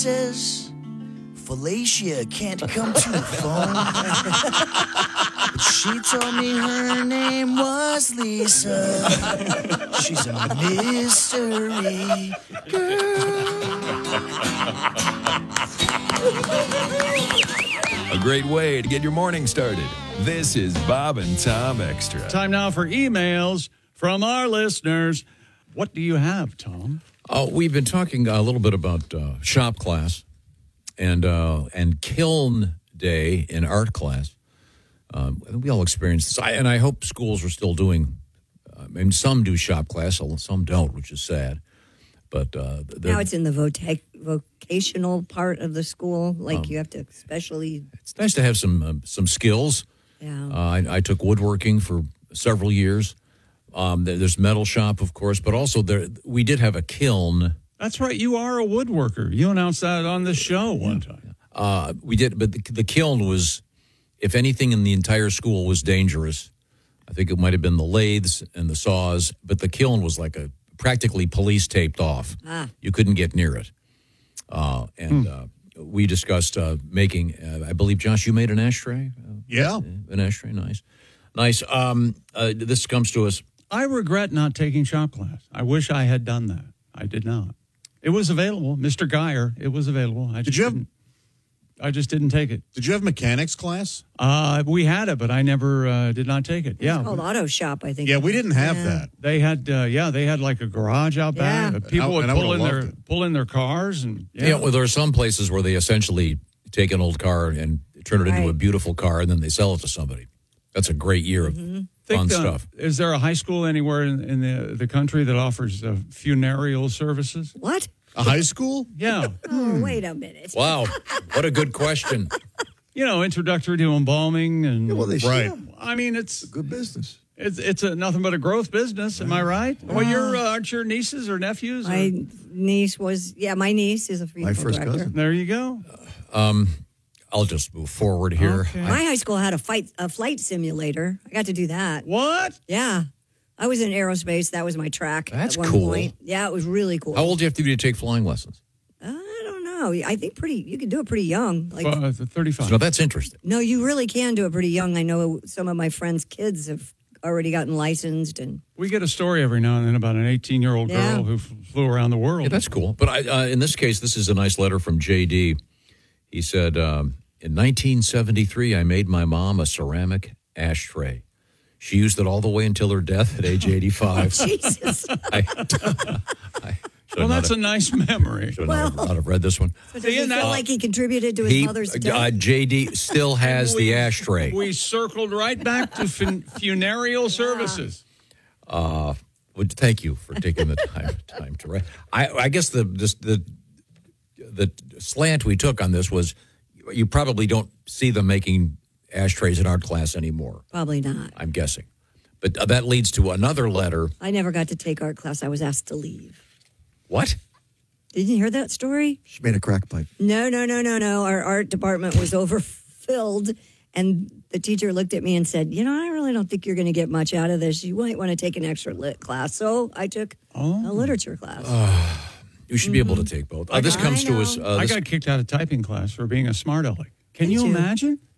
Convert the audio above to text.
says Felicia can't come to the phone. But she told me her name was Lisa. She's a mystery A great way to get your morning started. This is Bob and Tom Extra. Time now for emails from our listeners. What do you have, Tom? We've been talking a little bit about shop class and kiln day in art class. We all experience this, and I hope schools are still doing. I mean, some do shop class, some don't, which is sad. But now it's in the vocational part of the school. Like you have to especially. It's nice to have some skills. Yeah. I took woodworking for several years. There's metal shop, of course, but also we did have a kiln. That's right. You are a woodworker. You announced that on the show one time. We did, but the kiln was, if anything in the entire school was dangerous, I think it might have been the lathes and the saws, but the kiln was like practically police taped off. You couldn't get near it. We discussed making, I believe, Josh, you made an ashtray? Yeah. An ashtray, nice. Nice. This comes to us. I regret not taking shop class. I wish I had done that. I did not. It was available. Mr. Geyer, it was available. I just didn't take it. Did you have mechanics class? We had it, but I never did not take it. It's called auto shop, I think. Yeah, we didn't have that. They had, they had like a garage out back. People would pull in their cars, and well, there are some places where they essentially take an old car and turn it into a beautiful car, and then they sell it to somebody. That's a great year of fun stuff. Is there a high school anywhere in the country that offers funereal services? What? A high school? Yeah. Oh, wait a minute. Wow. What a good question. Introductory to embalming. And well, they should. Right. I mean, it's a good business. It's nothing but a growth business. Am I right? Well, aren't your nieces or nephews? My niece my niece is a funeral director. Cousin. There you go. I'll just move forward here. Okay. My high school had a flight simulator. I got to do that. What? Yeah. I was in aerospace. That was my track. That's at one cool. point. Yeah, it was really cool. How old do you have to be to take flying lessons? I don't know. I think you can do it pretty young. Like 35. No, that's interesting. No, you really can do it pretty young. I know some of my friends' kids have already gotten licensed. And we get a story every now and then about an 18-year-old girl who flew around the world. Yeah, that's cool. But in this case, this is a nice letter from J.D. He said, in 1973, I made my mom a ceramic ashtray. She used it all the way until her death at age 85. Jesus. That's a nice memory. Should not have read this one. So does he feel like he contributed to his mother's death? J.D. still has the ashtray. We circled right back to funereal services. Thank you for taking the time to write. I guess the slant we took on this was you probably don't see them making ashtrays in art class anymore. Probably not. I'm guessing. But that leads to another letter. I never got to take art class. I was asked to leave. What? Didn't you hear that story? She made a crack pipe. No. Our art department was overfilled, and the teacher looked at me and said, I really don't think you're going to get much out of this. You might want to take an extra lit class. So I took a literature class. You should be able to take both. This comes to us. I got kicked out of typing class for being a smart aleck. Can you imagine?